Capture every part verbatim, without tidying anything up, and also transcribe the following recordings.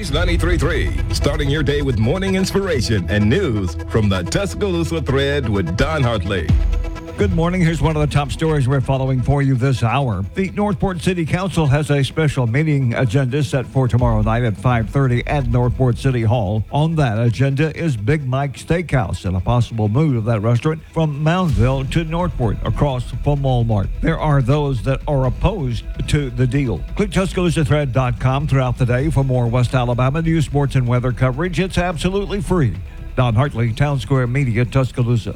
Blaze ninety-three point three, starting your day with morning inspiration and news from the Tuscaloosa Thread with Don Hartley. Good morning. Here's one of the top stories we're following for you this hour. The Northport City Council has a special meeting agenda set for tomorrow night at five thirty at Northport City Hall. On that agenda is Big Mike Steakhouse and a possible move of that restaurant from Moundville to Northport across from Walmart. There are those that are opposed to the deal. Click Tuscaloosa Thread dot com throughout the day for more West Alabama news, sports, and weather coverage. It's absolutely free. Don Hartley, Town Square Media, Tuscaloosa.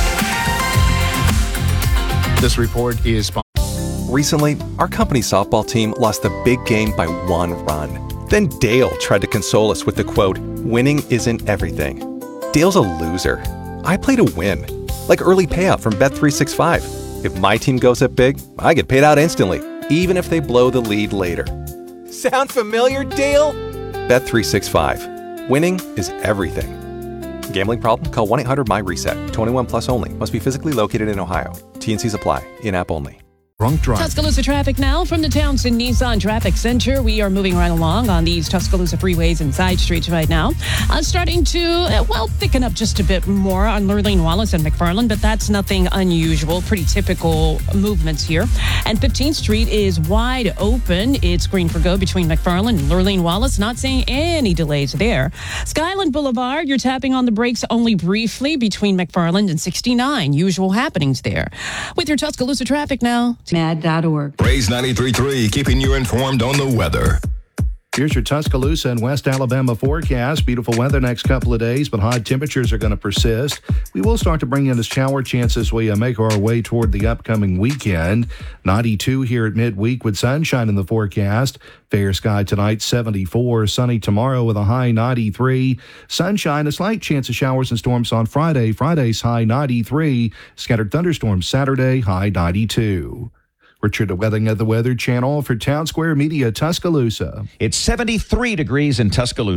This report is... Recently, our company softball team lost the big game by one run. Then Dale tried to console us with the quote, "Winning isn't everything." Dale's a loser. I play to win. Like early payout from Bet three sixty-five. If my team goes up big, I get paid out instantly, even if they blow the lead later. Sound familiar, Dale? Bet three sixty-five. Winning is everything. Gambling problem? Call one eight hundred M Y reset. twenty-one plus only. Must be physically located in Ohio. T and Cs apply. In-app only. Drunk drive. Tuscaloosa traffic now from the Townsend Nissan Traffic Center. We are moving right along on these Tuscaloosa freeways and side streets right now. Uh, starting to, uh, well, thicken up just a bit more on Lurleen Wallace and McFarland, but that's nothing unusual. Pretty typical movements here. And fifteenth Street is wide open. It's green for go between McFarland and Lurleen Wallace. Not seeing any delays there. Skyland Boulevard, you're tapping on the brakes only briefly between McFarland and sixty-nine. Usual happenings there. With your Tuscaloosa traffic now. mad dot org. Blaze ninety-three point three, keeping you informed on the weather. Here's your Tuscaloosa and West Alabama forecast. Beautiful weather next couple of days, but high temperatures are going to persist. We will start to bring in the shower chances as we uh, make our way toward the upcoming weekend. ninety-two here at midweek with sunshine in the forecast. Fair sky tonight, seventy-four. Sunny tomorrow with a high ninety-three. Sunshine, a slight chance of showers and storms on Friday. Friday's high ninety-three. Scattered thunderstorms Saturday, high ninety-two. Richard Wedding of the Weather Channel for Town Square Media, Tuscaloosa. It's seventy-three degrees in Tuscaloosa.